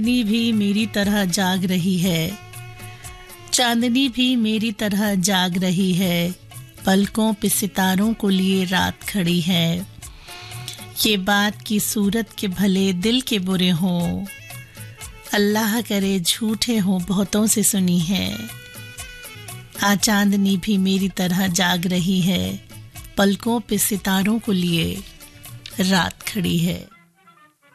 चांदनी भी मेरी तरह जाग रही है, चांदनी भी मेरी तरह जाग रही है, पलकों पे सितारों को लिए रात खड़ी है। ये बात की सूरत के भले दिल के बुरे हों, अल्लाह करे झूठे हों बहुतों से सुनी है। आ चांदनी भी मेरी तरह जाग रही है, पलकों पे सितारों को लिए रात खड़ी है।